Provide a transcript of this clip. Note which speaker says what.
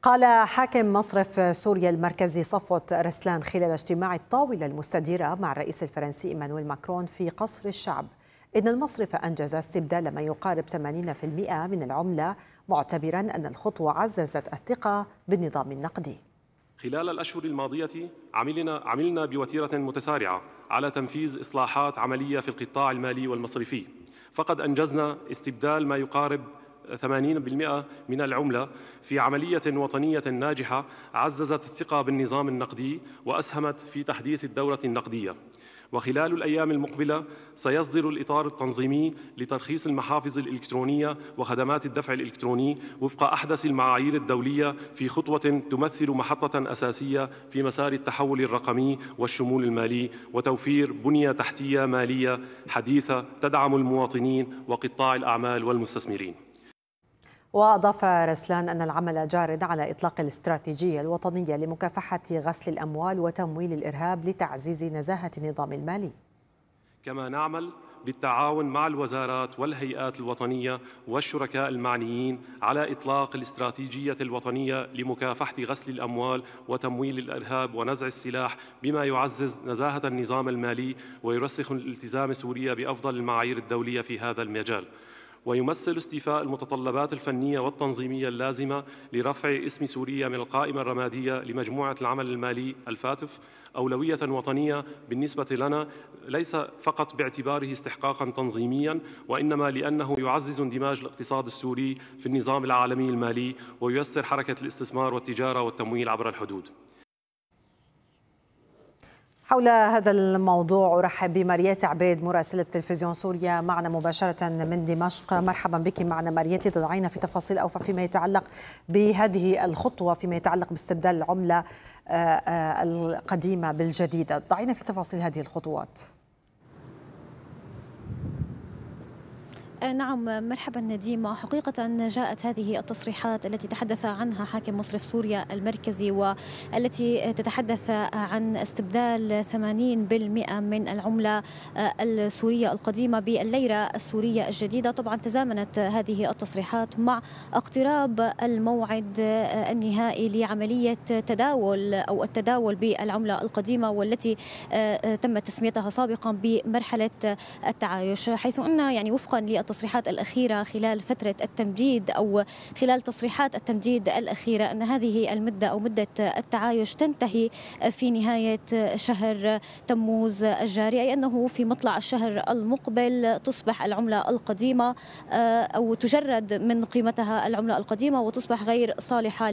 Speaker 1: قال حاكم مصرف سوريا المركزي صفوت رسلان خلال اجتماع الطاولة المستديرة مع الرئيس الفرنسي إيمانويل ماكرون في قصر الشعب إن المصرف أنجز استبدال ما يقارب 80% من العملة، معتبرا أن الخطوة عززت الثقة بالنظام النقدي.
Speaker 2: خلال الأشهر الماضية عملنا بوتيرة متسارعة على تنفيذ إصلاحات عملية في القطاع المالي والمصرفي، فقد أنجزنا استبدال ما يقارب 80% من العملة في عملية وطنية ناجحة عززت الثقة بالنظام النقدي وأسهمت في تحديث الدورة النقدية. وخلال الأيام المقبلة سيصدر الإطار التنظيمي لترخيص المحافظ الإلكترونية وخدمات الدفع الإلكتروني وفق أحدث المعايير الدولية، في خطوة تمثل محطة أساسية في مسار التحول الرقمي والشمول المالي وتوفير بنية تحتية مالية حديثة تدعم المواطنين وقطاع الأعمال والمستثمرين.
Speaker 1: وأضاف رسلان أن العمل جار على إطلاق الاستراتيجية الوطنية لمكافحة غسل الأموال وتمويل الإرهاب لتعزيز نزاهة النظام المالي.
Speaker 2: كما نعمل بالتعاون مع الوزارات والهيئات الوطنية والشركاء المعنيين على إطلاق الاستراتيجية الوطنية لمكافحة غسل الأموال وتمويل الإرهاب ونزع السلاح، بما يعزز نزاهة النظام المالي ويرسخ الالتزام سوريا بأفضل المعايير الدولية في هذا المجال، ويمثل استيفاء المتطلبات الفنية والتنظيمية اللازمة لرفع اسم سوريا من القائمة الرمادية لمجموعة العمل المالي الفاتف أولوية وطنية بالنسبة لنا، ليس فقط باعتباره استحقاقا تنظيميا، وإنما لأنه يعزز اندماج الاقتصاد السوري في النظام العالمي المالي وييسر حركة الاستثمار والتجارة والتمويل عبر الحدود.
Speaker 1: حول هذا الموضوع أرحب بماريات عبيد مراسلة تلفزيون سوريا معنا مباشرة من دمشق. مرحبا بك معنا ماريات، تضعينا في تفاصيل أوفى فيما يتعلق بهذه الخطوة فيما يتعلق باستبدال العملة القديمة بالجديدة. ضعينا في تفاصيل هذه الخطوات.
Speaker 3: نعم مرحبا نديمة، حقيقة جاءت هذه التصريحات التي تحدث عنها حاكم مصرف سوريا المركزي والتي تتحدث عن استبدال 80% من العملة السورية القديمة بالليرة السورية الجديدة. طبعا تزامنت هذه التصريحات مع اقتراب الموعد النهائي لعملية تداول أو التداول بالعملة القديمة، والتي تم تسميتها سابقا بمرحلة التعايش، حيث أن وفقا التصريحات الأخيرة خلال فترة التمديد أو خلال تصريحات التمديد الأخيرة أن هذه المدة أو مدة التعايش تنتهي في نهاية شهر تموز الجاري، أي أنه في مطلع الشهر المقبل تصبح العملة القديمة أو تجرد من قيمتها العملة القديمة وتصبح غير صالحة